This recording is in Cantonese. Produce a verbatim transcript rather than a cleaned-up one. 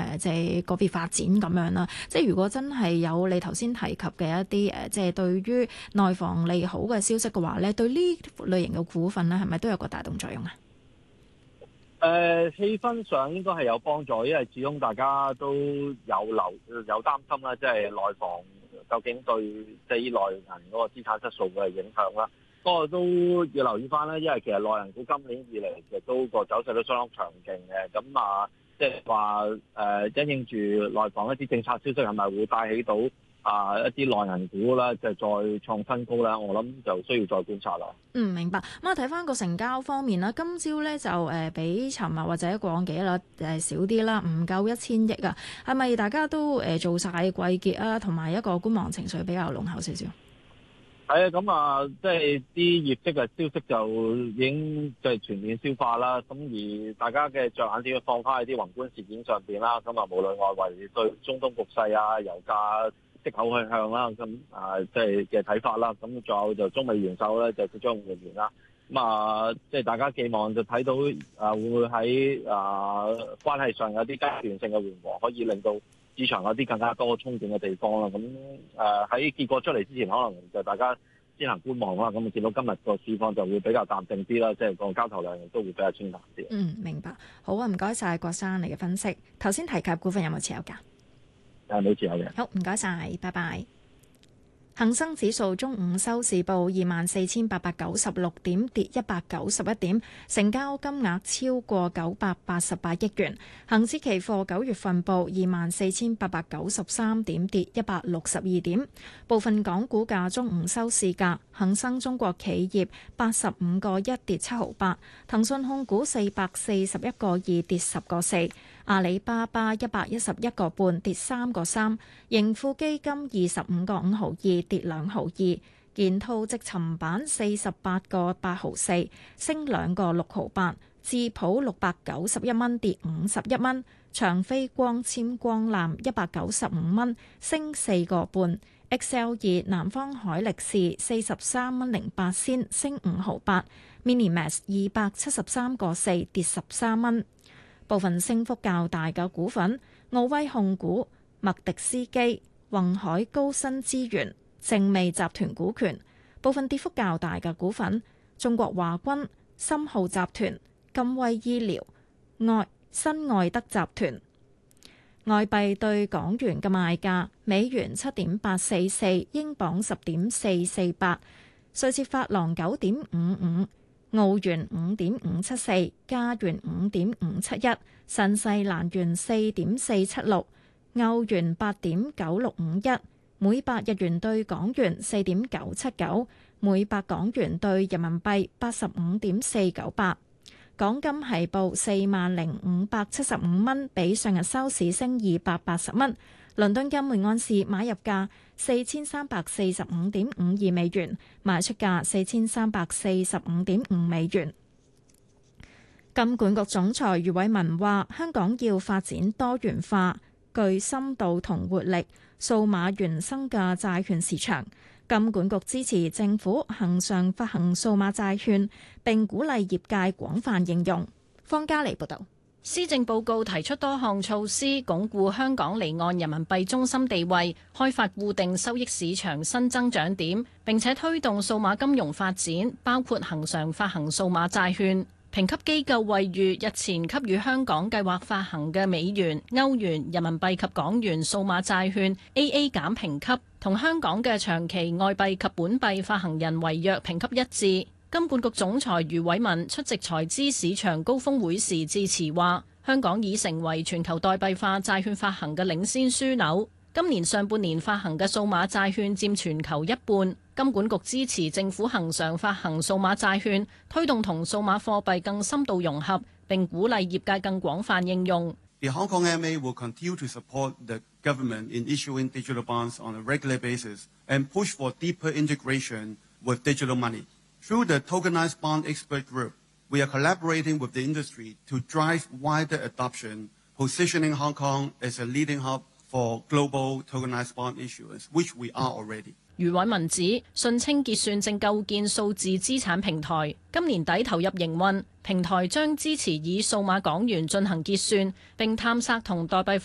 誒即係個別發展咁樣啦。即係如果真係有你頭先提及嘅一啲誒即係對於內房利好嘅消息嘅話咧，對呢類型嘅股份咧係咪都有個帶動作用啊？ 誒、呃、氣氛上應該係有幫助，因為始終大家都有留有擔心啦，即係內房究竟對即係內銀嗰個資產質素嘅影響啦。不過都要留意翻啦，因為其實內銀股今年以嚟其實都個走勢都相當強勁嘅。咁啊，即係話誒因應住內房一啲政策消息係咪會帶起到啊！一啲內銀股啦，就再創新高啦，我諗就需要再觀察啦。 嗯，明白。咁啊，睇翻個成交方面啦，今朝咧就誒比尋日或者過往幾日誒少啲啦，唔夠一千億啊。係咪大家都誒做晒季結啊？同埋一個觀望情緒比較濃厚少少？ 係啊，咁啊，即係啲業績嘅消息就已經即係全面消化啦。咁而大家嘅着眼點要放翻喺啲宏觀事件上邊啦。咁啊，無論外圍對中東局勢啊、油價息口去向啦，咁啊，即係嘅睇法啦。咁仲有就中美元首咧，就即將會面啦。咁啊，即係大家寄望就睇到啊，會唔會喺啊關係上有啲階段性嘅緩和，可以令到市場有啲更加多憧憬嘅地方啦。咁誒喺結果出嚟之前，可能就大家先行觀望啦。咁啊，見到今日個市況就會比較淡定啲啦，即係個交投量亦都會比較清淡啲。 嗯，明白。好啊，唔該晒郭生你嘅分析。頭先提及股份有冇持有㗎？ 誒，冇持有嘅。 好，唔該晒，拜拜。恒生指數中午收市報二萬四千八百九十六點，跌一百九十一點，成交金額超過九百八十八億元。恒指期貨九月份報二萬四千八百九十三點，跌一百六十二點。部分港股價中午收市價，恒生中國企業八十五個一跌七毫八，騰訊控股四百四十一個二跌十個四。阿里巴巴一百一十一個半跌三個三，盈富基金二十五個五毫二跌兩毫二，建滔積層板四十八個八毫四升兩個六毫八，智普六百九十一蚊跌五十一蚊，長飛光纖光纜一百九十五蚊升四個半 ，X L 二南方海力士四十三蚊零八仙升五毫八 ，Minimax 二百七十三個四跌十三蚊。部分升幅較大嘅股份：奧威控股、麥迪斯基、宏海高新資源、正美集團股權。部分跌幅較大嘅股份：中國華軍、深浩集團、金威醫療、愛新愛德集團。外幣對港元嘅賣價：美元七點八四四，英鎊十點四四八，瑞士法郎九點五五。澳元五點五七四，加元五點五七一，新西蘭元四點四七六，歐元八點九六五一，每百日元對港元四點九七九，每百港元對人民幣八十五點四九八。港金係報四萬零五百七十五蚊，比上日收市升二百八十蚊。倫敦金每安士買入價四千三百四十五點五二美元，賣出價四千三百四十五點五美元。金管局總裁余偉文話：香港要發展多元化、具深度同活力、數碼原生嘅債券市場。金管局支持政府恆常發行數碼債券，並鼓勵業界廣泛應用。方嘉莉報導。 施政報告提出多項措施，鞏固香港離岸人民幣中心地位，開發固定收益市場新增長點，並且推動數碼金融發展，包括恆常發行數碼債券。評級機構惠譽日前給予香港計劃發行嘅美元、歐元、人民幣及港元數碼債券 A A 減評級，同香港嘅長期外幣及本幣發行人違約評級一致。金管局總裁余偉文出席財資市場高峰會時致辭話：香港已成為全球代幣化債券發行嘅領先樞紐。今年上半年發行嘅數碼債券佔全球一半。金管局支持政府恆常發行數碼債券，推動同數碼貨幣更深度融合，並鼓勵業界更廣泛應用。 The Hong Kong M A will continue to support the government in issuing digital bonds on a regular basis and push for deeper integration with digital money. Through the Tokenized Bond Expert Group, we are collaborating with the industry to drive wider adoption, positioning Hong Kong as a leading hub for global tokenized bond issuance, which we are already. 余偉文指，信清結算正構建數字資產平台，今年底投入營運。平台將支持以數碼港元進行結算，並探索同代幣